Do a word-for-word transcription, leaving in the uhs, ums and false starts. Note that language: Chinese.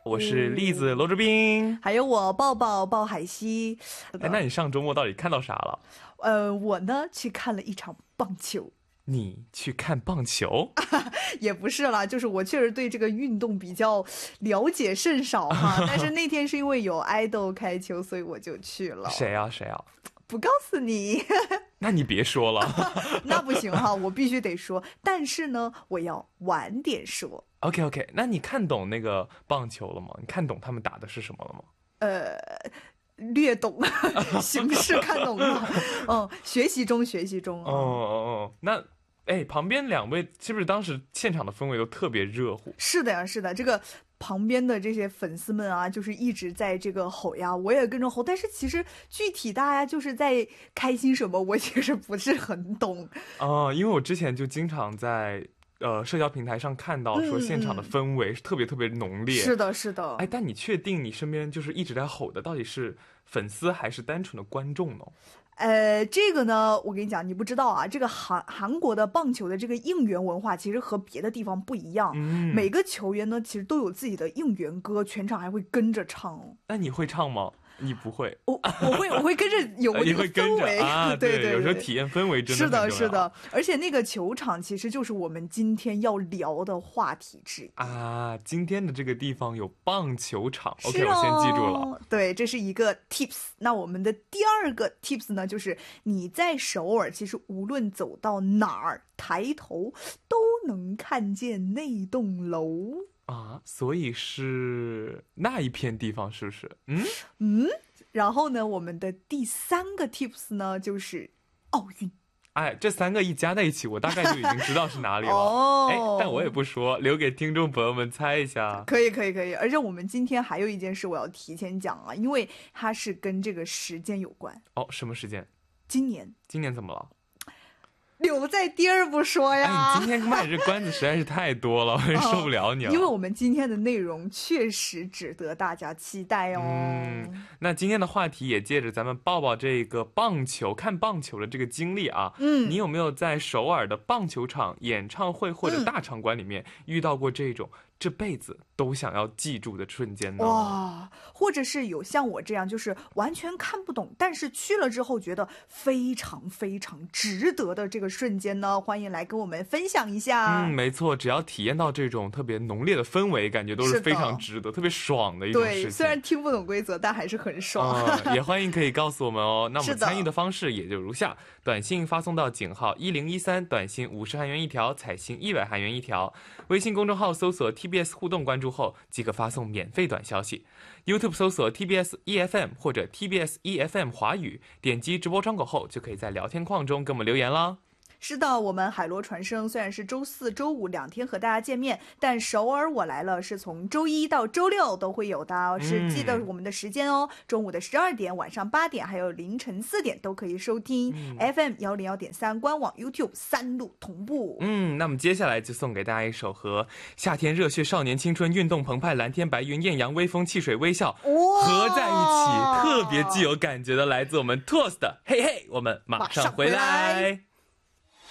我是栗子罗志斌， 还有我抱抱抱海西。 哎，那你上周末到底看到啥了？ 呃，我呢去看了一场棒球。 你去看棒球？ 也不是啦，就是我确实对这个运动比较了解甚少哈。但是那天是因为有爱豆开球，所以我就去了。 谁啊谁啊？ 不告诉你。 那你别说了。 那不行哈，我必须得说。但是呢，我要晚点说。 OK OK， 那你看懂那个棒球了吗？你看懂他们打的是什么了吗？ 呃。略懂，形式看懂了，嗯，学习中，学习中。 哦哦哦，那，哎，旁边两位是不是当时现场的氛围都特别热乎？ 是的呀，是的，这个旁边的这些粉丝们啊，就是一直在这个吼呀，我也跟着吼，但是其实具体大家就是在开心什么，我其实不是很懂。 啊、呃，因为我之前就经常在。呃，社交平台上看到说现场的氛围是特别特别浓烈， 嗯、是的，是的。 哎，但你确定你身边就是一直在吼的到底是粉丝还是单纯的观众呢？ 呃，这个呢，我跟你讲，你不知道啊，这个韩韩国的棒球的这个应援文化其实和别的地方不一样。嗯，每个球员呢，其实都有自己的应援歌，全场还会跟着唱。 那你会唱吗？你不会， 我我会我会跟着有这个氛围啊， 对 对, 对, 对， 有时候体验氛围真的很重要。 是的，是的，而且那个球场其实就是我们今天要聊的话题之一啊。今天的这个地方有棒球场、哦、，OK， 我先记住了。 对，这是一个 tips。那我们的第二个 tips 呢，就是你在首尔，其实无论走到哪儿，抬头都能看见那栋楼。 啊，所以是那一片地方是不是？嗯嗯，然后呢，我们的第三个 tips 呢，就是奥运。 哎，这三个一加在一起，我大概就已经知道是哪里了。 哦， 哎，但我也不说，留给听众朋友们猜一下。 可以，可以，可以。而且我们今天还有一件事我要提前讲啊，因为它是跟这个时间有关。 哦，什么时间？ 今年。 今年怎么了？ 留在第二部说呀。 哎，你今天卖这关子实在是太多了，我也受不了你了、 哦。因为我们今天的内容确实值得大家期待哦。 嗯，那今天的话题也借着咱们抱抱这个棒球看棒球的这个经历啊，嗯，你有没有在首尔的棒球场、演唱会或者大场馆里面遇到过这种这辈子都想要记住的瞬间呢？ 哇，或者是有像我这样就是完全看不懂，但是去了之后觉得非常非常值得的这个瞬间呢？欢迎来跟我们分享一下。 嗯，没错，只要体验到这种特别浓烈的氛围，感觉都是非常值得、特别爽的一种事情。 对，虽然听不懂规则，但还是很爽。 嗯、也欢迎可以告诉我们哦。那我们参与的方式也就如下：短信发送到井号一零一三，短信五十韩元一条，彩信一百韩元一条。微信公众号搜索 T B S 互动关注后即可发送免费短消息。YouTube 搜索 T B S E F M 或者 T B S E F M 华语，点击直播窗口后就可以在聊天框中跟我们留言啦。 是的，我们海螺传声虽然是周四周五两天和大家见面，但首尔我来了是从周一到周六都会有的，是记得我们的时间哦、嗯、中午的十二点、晚上八点还有凌晨四点都可以收听、嗯、F M 一零一点三 官网 YouTube 三路同步。 嗯，那么接下来就送给大家一首和夏天热血少年青春运动澎湃蓝天白云艳阳微风汽水微笑合在一起特别具有感觉的，来自我们 T W S 的嘿嘿，我们马上回来。